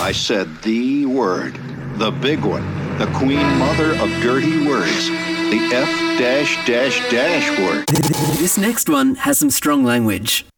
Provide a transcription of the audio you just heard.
I said the word. The big one. The queen mother of dirty words. The F dash dash dash word. This next one has some strong language.